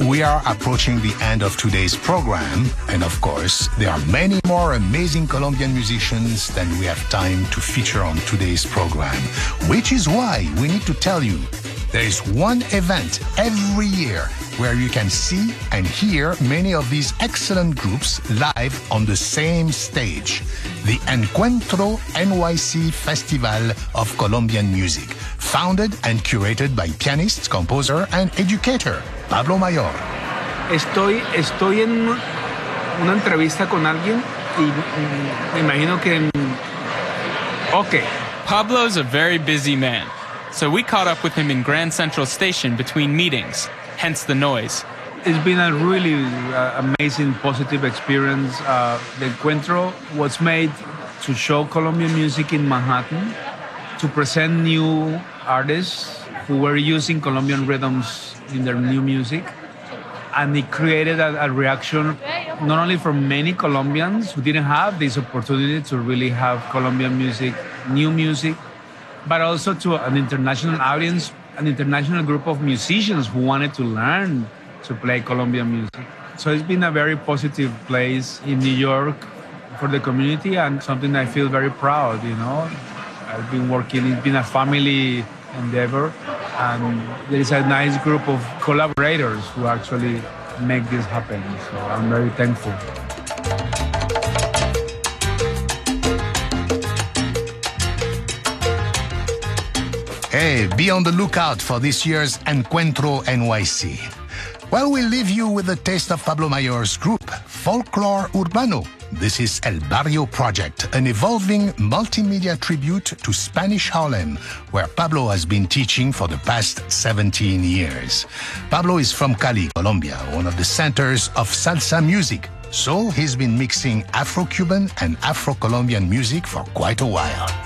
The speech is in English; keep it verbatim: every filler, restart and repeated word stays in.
we are approaching the end of today's program, and of course, there are many more amazing Colombian musicians than we have time to feature on today's program, which is why we need to tell you there is one event every year where you can see and hear many of these excellent groups live on the same stage, the Encuentro N Y C Festival of Colombian Music, founded and curated by pianist, composer, and educator Pablo Mayor. Estoy, estoy en una entrevista con alguien y me imagino que... Okay. Pablo's a very busy man, so we caught up with him in Grand Central Station between meetings, hence the noise. It's been a really uh, amazing, positive experience. Uh, the Encuentro was made to show Colombian music in Manhattan, to present new artists who were using Colombian rhythms in their new music. And it created a, a reaction not only from many Colombians who didn't have this opportunity to really have Colombian music, new music, but also to an international audience, an international group of musicians who wanted to learn to play Colombian music. So it's been a very positive place in New York for the community and something I feel very proud, you know. I've been working, it's been a family endeavor, and there is a nice group of collaborators who actually make this happen. So I'm very thankful. Hey, be on the lookout for this year's Encuentro N Y C. Well, we'll leave you with a taste of Pablo Mayor's group, Folklore Urbano. This is El Barrio Project, an evolving multimedia tribute to Spanish Harlem, where Pablo has been teaching for the past seventeen years. Pablo is from Cali, Colombia, one of the centers of salsa music. So he's been mixing Afro-Cuban and Afro-Colombian music for quite a while.